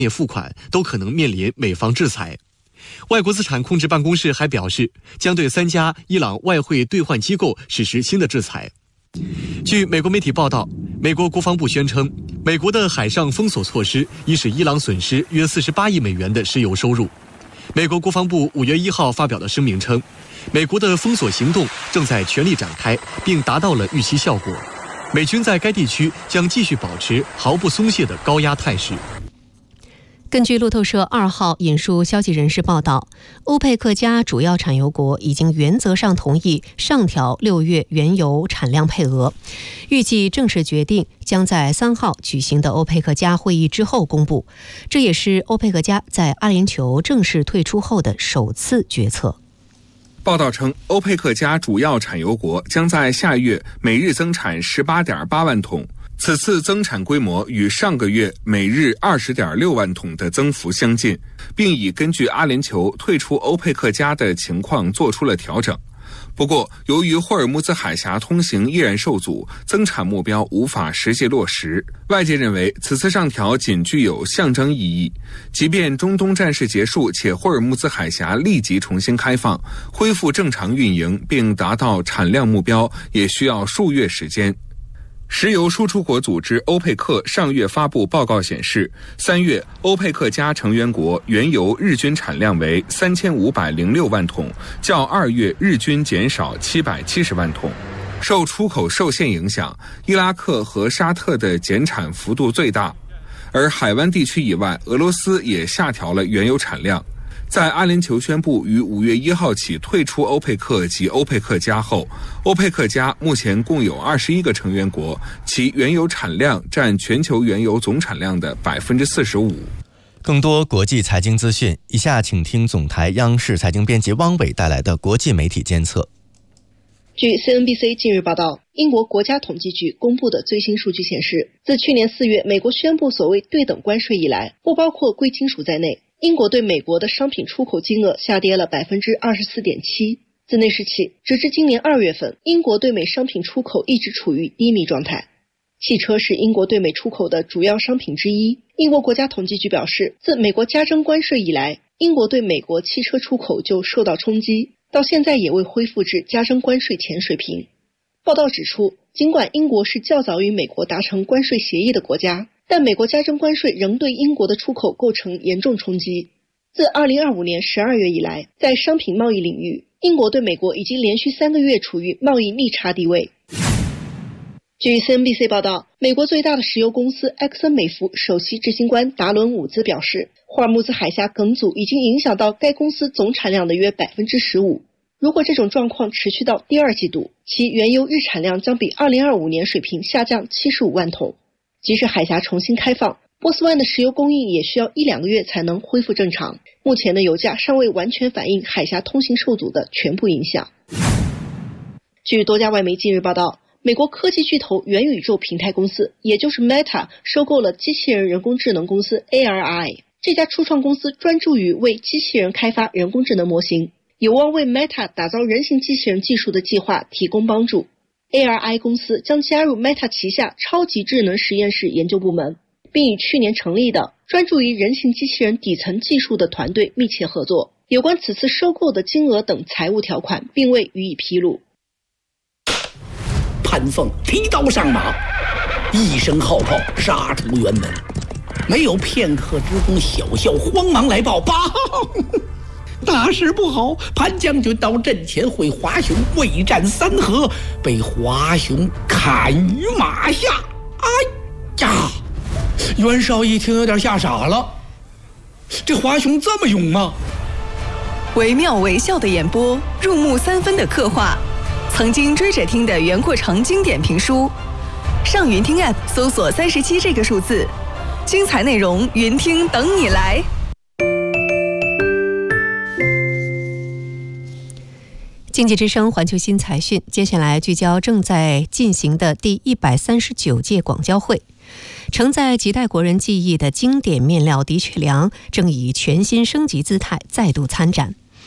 业付款都可能面临美方制裁。外国资产控制办公室还表示，将对3家伊朗外汇兑换机构实施新的制裁。据美国媒体报道，美国国防部宣称，美国的海上封锁措施已使伊朗损失约48亿美元的石油收入。美国国防部5月1号发表的声明称，美国的封锁行动正在全力展开，并达到了预期效果。美军在该地区将继续保持毫不松懈的高压态势。 根据路透社2号引述消息人士报道，欧佩克加主要产油国已经原则上同意上调6月原油产量配额，预计正式决定将在3号举行的欧佩克加会议之后公布。这也是欧佩克加在阿联酋正式退出后的首次决策。 报道称，欧佩克加主要产油国将在下月每日增产 18.8 万桶。此次增产规模与上个月每日 20.6 万桶的增幅相近，并已根据阿联酋退出欧佩克加的情况做出了调整。不过，由于霍尔木兹海峡通行依然受阻，增产目标无法实际落实。外界认为，此次上调仅具有象征意义。即便中东战事结束且霍尔木兹海峡立即重新开放，恢复正常运营并达到产量目标，也需要数月时间。石油输出国组织欧佩克上月发布报告显示，3月欧佩克加成员国原油日均产量为3506万桶，较2月日均减少770万桶。受出口受限影响，伊拉克和沙特的减产幅度最大，而海湾地区以外，俄罗斯也下调了原油产量。在阿联酋宣布于5月1号起退出欧佩克及欧佩克加后，欧佩克加目前共有21个成员国，其原油产量占全球原油总产量的 45%。 更多国际财经资讯，以下请听总台央视财经编辑汪伟带来的国际媒体监测。 据 CNBC 近日报道，英国国家统计局公布的最新数据显示，自去年4月美国宣布所谓对等关税以来，不包括贵金属在内，英国对美国的商品出口金额下跌了 24.7%。自那时起，直至今年2月份，英国对美商品出口一直处于低迷状态。汽车是英国对美出口的主要商品之一。英国国家统计局表示，自美国加征关税以来，英国对美国汽车出口就受到冲击，到现在也未恢复至加征关税前水平。报道指出，尽管英国是较早与美国达成关税协议的国家，但美国加征关税仍对英国的出口构成严重冲击。自2025年12月以来，在商品贸易领域，英国对美国已经连续3个月处于贸易逆差地位。据 CNBC 报道，美国最大的石油公司埃克森美孚首席执行官达伦·伍兹表示，霍尔木兹海峡梗阻已经影响到该公司总产量的约 15%。如果这种状况持续到第2季度，其原油日产量将比2025年水平下降75万桶。即使海峡重新开放，波斯湾的石油供应也需要1-2个月才能恢复正常。目前的油价尚未完全反映海峡通行受阻的全部影响。据多家外媒近日报道，美国科技巨头元宇宙平台公司，也就是 Meta 收购了机器人人工智能公司 ARI。这家初创公司专注于为机器人开发人工智能模型，有望为 Meta 打造人形机器人技术的计划提供帮助。ARI 公司将加入 Meta 旗下超级智能实验室研究部门，并与去年成立的专注于人形机器人底层技术的团队密切合作。有关此次收购的金额等财务条款并未予以披露。 潘凤提刀上马，一声号炮杀出辕门，没有片刻之功，小校慌忙来报：大事不好！潘将军到阵前会华雄未战3合，被华雄砍于马下。哎呀！袁绍一听有点吓傻了，这华雄这么勇吗？ 惟妙惟肖的演播，入木3分的刻画，曾经追着听的袁阔成经典评书。上云听 App 搜索37这个数字，精彩内容云听等你来。 经济之声环球新财讯，接下来聚焦正在进行的第139届广交会。承载几代国人记忆的经典面料的确良正以全新升级姿态再度参展。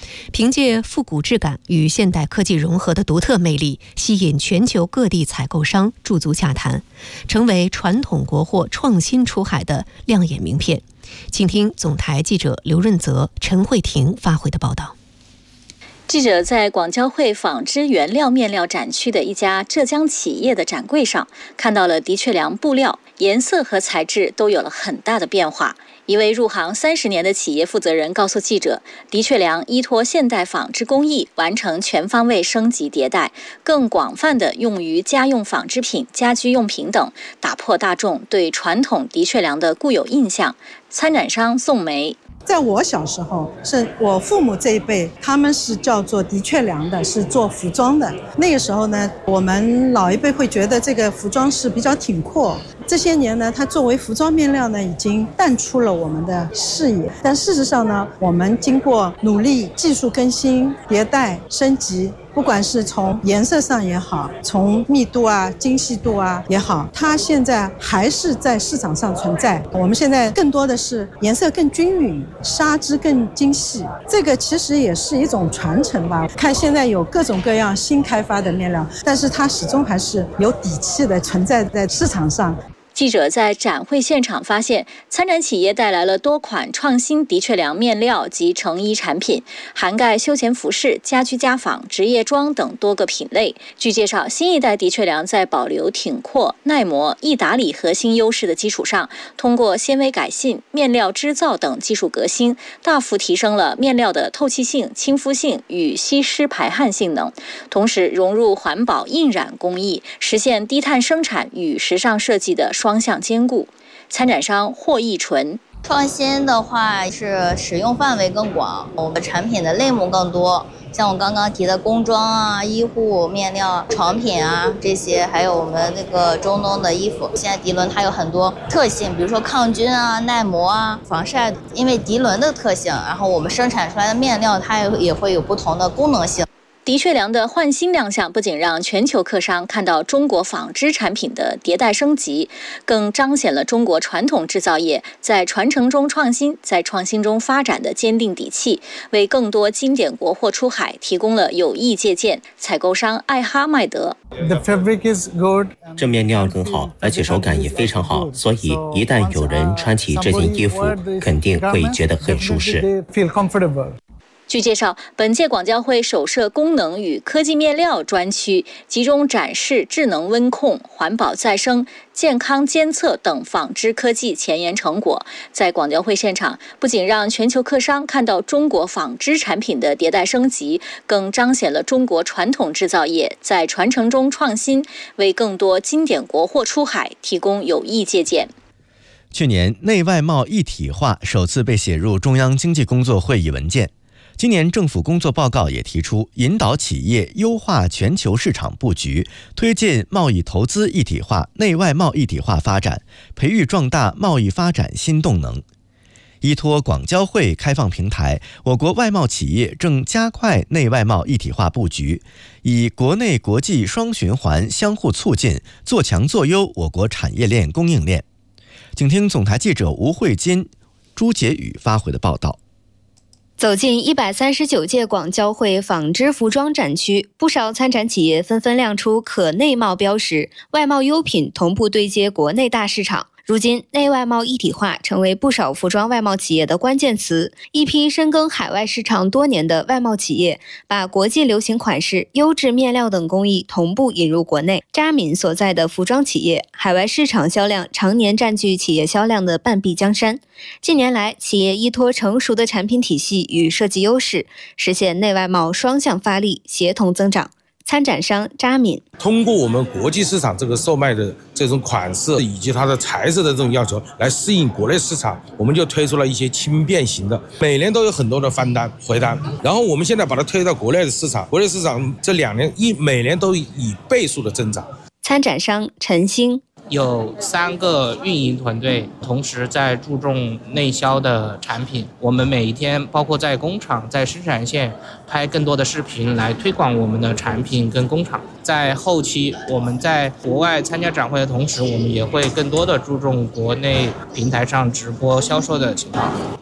凭借复古质感与现代科技融合的独特魅力，吸引全球各地采购商驻足洽谈，成为传统国货创新出海的亮眼名片。请听总台记者刘润泽、陈慧婷发回的报道。 记者在广交会纺织原料面料展区的一家浙江企业的展柜上，看到了的确良布料，颜色和材质都有了很大的变化。一位入行30年的企业负责人告诉记者，的确良依托现代纺织工艺，完成全方位升级迭代，更广泛的用于家用纺织品、家居用品等，打破大众对传统的确良的固有印象。参展商宋梅。 在我小时候，是我父母这一辈，他们是叫做的确良的，是做服装的。那个时候呢，我们老一辈会觉得这个服装是比较挺阔。这些年呢，它作为服装面料呢，已经淡出了我们的视野。但事实上呢，我们经过努力、技术更新、迭代、升级，不管是从颜色上也好，从密度啊、精细度啊也好，它现在还是在市场上存在。我们现在更多的是颜色更均匀，纱织更精细，这个其实也是一种传承吧。看现在有各种各样新开发的面料，但是它始终还是有底气的存在在市场上。 记者在展会现场发现，参展企业带来了多款创新的确良面料及成衣产品，涵盖休闲服饰、家居家纺、职业装等多个品类。据介绍，新一代的确良在保留挺阔、耐磨、易打理核心优势的基础上，通过纤维改信、面料织造等技术革新，大幅提升了面料的透气性、亲肤性与吸湿排汗性能，同时融入环保印染工艺，实现低碳生产与时尚设计的双向兼顾。参展商霍义纯。 创新的话是使用范围更广，我们产品的类目更多，像我刚刚提的工装啊、医护面料、床品啊这些，还有我们那个中东的衣服。现在涤纶它有很多特性，比如说抗菌啊、耐磨啊、防晒，因为涤纶的特性，然后我们生产出来的面料它也会有不同的功能性。 的确良的焕新亮相不仅让全球客商看到中国纺织产品的迭代升级，更彰显了中国传统制造业在传承中创新、在创新中发展的坚定底气，为更多经典国货出海提供了有益借鉴。采购商艾哈迈德。 这面料更好，而且手感也非常好，所以一旦有人穿起这件衣服，肯定会觉得很舒适。 据介绍，本届广交会首设功能与科技面料专区，集中展示智能温控、环保再生、健康监测等纺织科技前沿成果。在广交会现场，不仅让全球客商看到中国纺织产品的迭代升级，更彰显了中国传统制造业在传承中创新，为更多经典国货出海提供有益借鉴。 去年，内外贸一体化首次被写入中央经济工作会议文件。今年政府工作报告也提出，引导企业优化全球市场布局，推进贸易投资一体化、内外贸一体化发展，培育壮大贸易发展新动能。依托广交会开放平台，我国外贸企业正加快内外贸一体化布局，以国内国际双循环相互促进，做强做优我国产业链供应链。请听总台记者吴慧金、朱杰宇发回的报道。 走进139届广交会纺织服装展区，不少参展企业纷纷亮出可内贸标识，外贸优品同步对接国内大市场。如今，内外贸一体化成为不少服装外贸企业的关键词。一批深耕海外市场多年的外贸企业，把国际流行款式、优质面料等工艺同步引入国内。扎敏所在的服装企业，海外市场销量常年占据企业销量的半壁江山。近年来，企业依托成熟的产品体系与设计优势，实现内外贸双向发力，协同增长。参展商扎敏通过我们国际市场这个售卖的这种款式以及它的材质的这种要求来适应国内市场，我们就推出了一些轻便型的，每年都有很多的翻单回单，然后我们现在把它推到国内的市场，国内市场这2年每年都以倍数的增长。 参展商陈星有3个运营团队同时在注重内销的产品，我们每一天包括在工厂、在生产线拍更多的视频来推广我们的产品跟工厂。在后期我们在国外参加展会的同时，我们也会更多的注重国内平台上直播销售的情况。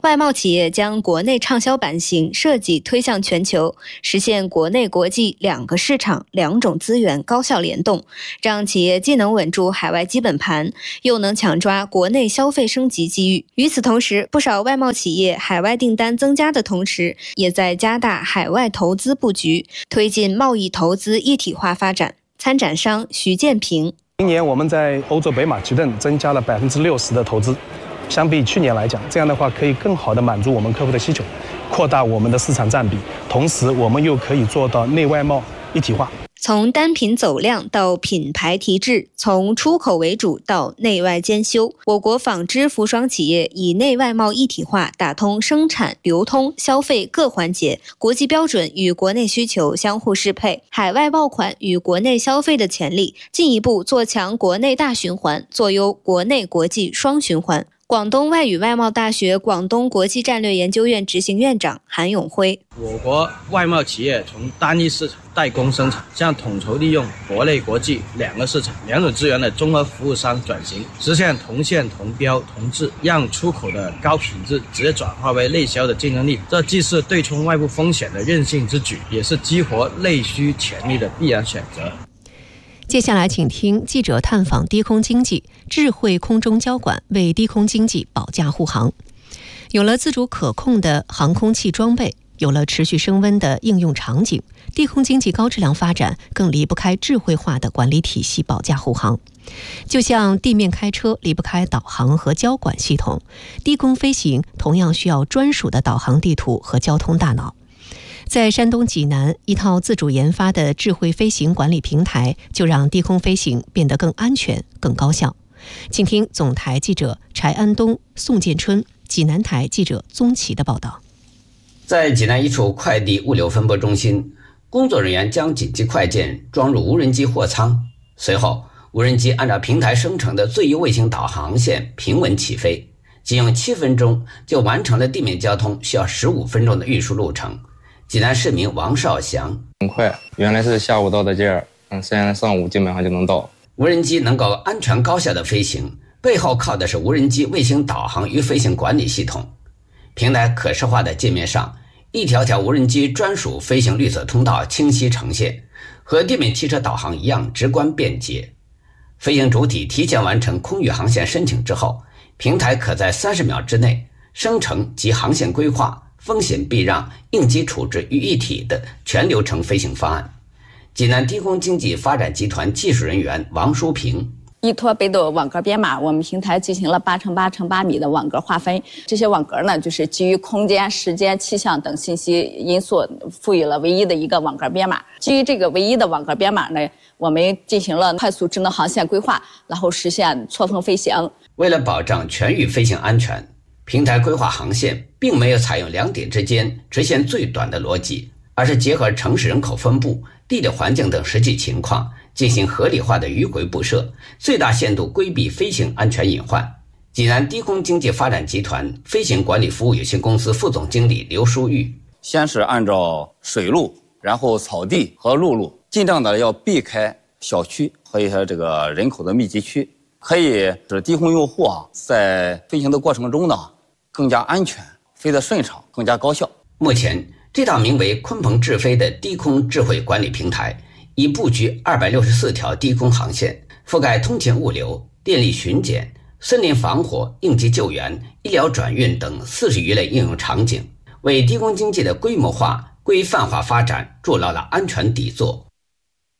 外贸企业将国内畅销版型设计推向全球，实现国内国际2个市场、2种资源高效联动，让企业既能稳住海外基本盘，又能抢抓国内消费升级机遇。与此同时，不少外贸企业海外订单增加的同时，也在加大海外投资布局，推进贸易投资一体化发展。参展商徐建平： 今年我们在欧洲北马其顿增加了60%的投资，相比去年来讲，这样的话可以更好的满足我们客户的需求，扩大我们的市场占比，同时我们又可以做到内外贸一体化。 从单品走量到品牌提质，从出口为主到内外兼修，我国纺织服装企业以内外贸一体化打通生产、流通、消费各环节，国际标准与国内需求相互适配，海外爆款与国内消费的潜力，进一步做强国内大循环，做优国内国际双循环。广东外语外贸大学广东国际战略研究院执行院长韩永辉： 我国外贸企业从单一市场代工生产，向统筹利用国内国际2个市场、2种资源的综合服务商转型，实现同线同标同质，让出口的高品质直接转化为内销的竞争力。这既是对冲外部风险的韧性之举，也是激活内需潜力的必然选择。 接下来请听记者探访低空经济，智慧空中交管为低空经济保驾护航。有了自主可控的航空器装备，有了持续升温的应用场景，低空经济高质量发展更离不开智慧化的管理体系保驾护航。就像地面开车离不开导航和交管系统，低空飞行同样需要专属的导航地图和交通大脑。在山东济南，一套自主研发的智慧飞行管理平台，就让低空飞行变得更安全、更高效。请听总台记者柴安东、宋建春、济南台记者宗奇的报道。 在济南一处快递物流分拨中心，工作人员将紧急快件装入无人机货舱，随后无人机按照平台生成的最优卫星导航线平稳起飞，仅用7分钟就完成了地面交通需要15分钟的运输路程。济南市民王少祥： 很快，原来是下午到的地儿，现在上午基本上就能到。 无人机能够安全高效的飞行，背后靠的是无人机卫星导航与飞行管理系统。平台可视化的界面上，一条条无人机专属飞行绿色通道清晰呈现，和地面汽车导航一样直观便捷。飞行主体提前完成空域航线申请之后，平台可在30秒之内生成及航线规划、风险避让、应急处置于一体的全流程飞行方案。济南低空经济发展集团技术人员王淑平： 依托北斗网格编码，我们平台进行了8×8×8米的网格划分。这些网格呢，就是基于空间、时间、气象等信息因素，赋予了唯一的一个网格编码。基于这个唯一的网格编码呢，我们进行了快速智能航线规划，然后实现错峰飞行。 为了保障全域飞行安全，平台规划航线并没有采用2点之间直线最短的逻辑，而是结合城市人口分布、地理环境等实际情况，进行合理化的迂回布设，最大限度规避飞行安全隐患。济南低空经济发展集团飞行管理服务有限公司副总经理刘淑玉： 先是按照水路，然后草地和陆路，尽量的要避开小区和一些这个人口的密集区，可以使低空用户在飞行的过程中呢更加安全，飞得顺畅，更加高效。 目前，这套名为鲲鹏智飞的低空智慧管理平台已布局264条低空航线，覆盖通勤物流、电力巡检、森林防火、应急救援、医疗转运等40余类应用场景，为低空经济的规模化、规范化发展筑牢了安全底座。